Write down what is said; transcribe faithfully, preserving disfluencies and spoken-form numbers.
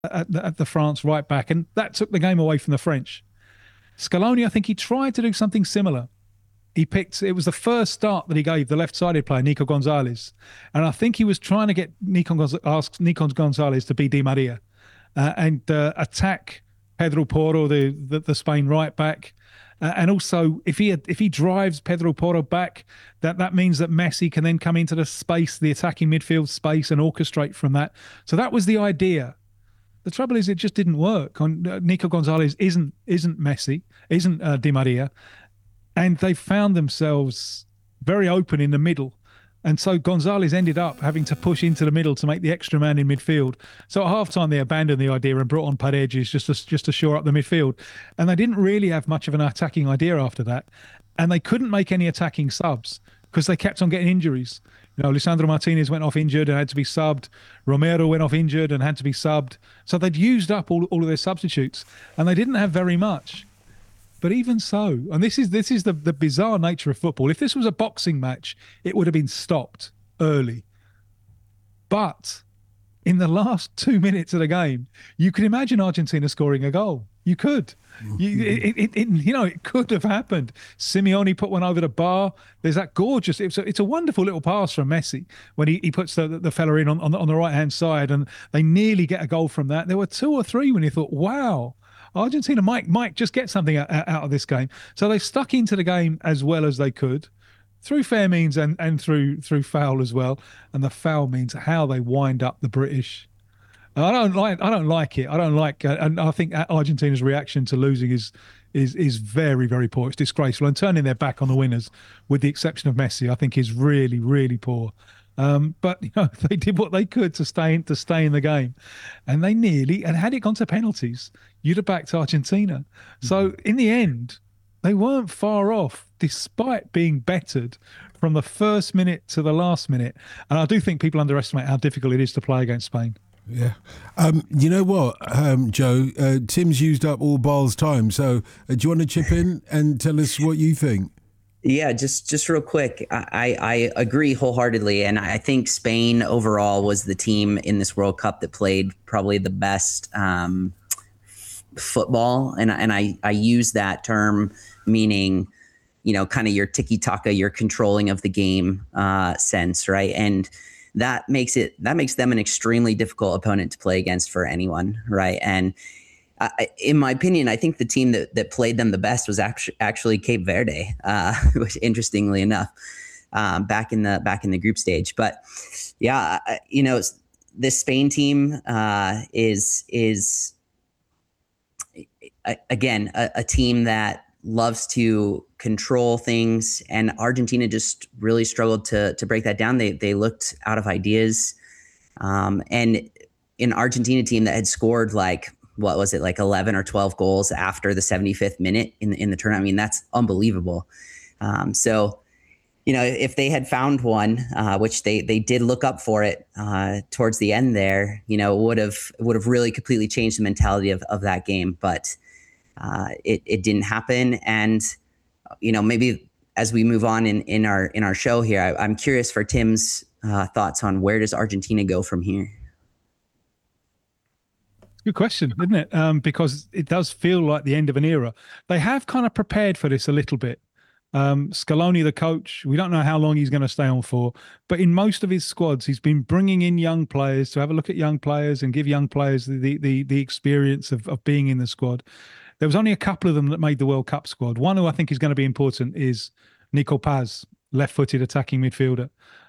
at the, at the France right back, and that took the game away from the French. Scaloni, I think he tried to do something similar. He picked, it was the first start that he gave the left-sided player, Nico Gonzalez. And I think he was trying to get Nico, Gonz- ask Nico Gonzalez to be Di Maria uh, and uh, attack Pedro Porro, the, the, the Spain right back. Uh, and also, if he if he drives Pedro Porro back, that, that means that Messi can then come into the space, the attacking midfield space, and orchestrate from that. So that was the idea. The trouble is, it just didn't work. On uh, Nico Gonzalez isn't isn't Messi, isn't uh, Di Maria, and they found themselves very open in the middle. And so Gonzalez ended up having to push into the middle to make the extra man in midfield. So at halftime, they abandoned the idea and brought on Paredes just to, just to shore up the midfield. And they didn't really have much of an attacking idea after that. And they couldn't make any attacking subs because they kept on getting injuries. You know, Lisandro Martinez went off injured and had to be subbed. Romero went off injured and had to be subbed. So they'd used up all, all of their substitutes, and they didn't have very much. But even so, and this is this is the, the bizarre nature of football. If this was a boxing match, it would have been stopped early. But in the last two minutes of the game, you could imagine Argentina scoring a goal. You could. You, it, it, it, you know, it could have happened. Simeone put one over the bar. There's that gorgeous, it's a, it's a wonderful little pass from Messi when he, he puts the, the fella in on, on the, on the right-hand side, and they nearly get a goal from that. There were two or three when you thought, wow, Argentina might might just get something out, out of this game. So they stuck into the game as well as they could, through fair means and, and through through foul as well. And the foul means how they wind up the British. I don't like I don't like it. I don't like, uh, and I think Argentina's reaction to losing is is is very very poor. It's disgraceful, and turning their back on the winners, with the exception of Messi, I think is really really poor. Um, but you know, they did what they could to stay in, to stay in the game, and they nearly, and had it gone to penalties, you'd have backed Argentina. So in the end, they weren't far off, despite being bettered from the first minute to the last minute. And I do think people underestimate how difficult it is to play against Spain. Yeah. Um, you know what, um, Joe? Uh, Tim's used up all Baal's time. So uh, do you want to chip in and tell us what you think? Yeah, just just real quick. I, I agree wholeheartedly. And I think Spain overall was the team in this World Cup that played probably the best um, football. And, and I, I use that term meaning, you know, kind of your tiki-taka, your controlling of the game uh, sense, right? And that makes it that makes them an extremely difficult opponent to play against for anyone, right? And I, in my opinion, I think the team that, that played them the best was actually actually Cape Verde, uh, which interestingly enough, um, back in the back in the group stage. But yeah, you know, this Spain team uh, is is again a, a team that loves to control things, and Argentina just really struggled to to break that down. They they looked out of ideas, um, and an Argentina team that had scored like what was it like eleven or twelve goals after the seventy-fifth minute in the, in the tournament. I mean, that's unbelievable. Um, so, you know, if they had found one, uh, which they they did look up for it uh, towards the end there, you know, would have would have really completely changed the mentality of of that game, but. Uh, it, it didn't happen. And, you know, maybe as we move on in, in our in our show here, I, I'm curious for Tim's uh, thoughts on where does Argentina go from here? Good question, isn't it? Um, because it does feel like the end of an era. They have kind of prepared for this a little bit. Um, Scaloni, the coach, we don't know how long he's going to stay on for, but in most of his squads, he's been bringing in young players to have a look at young players and give young players the the the experience of, of being in the squad. There was only a couple of them that made the World Cup squad. One who I think is going to be important is Nico Paz, left-footed attacking midfielder.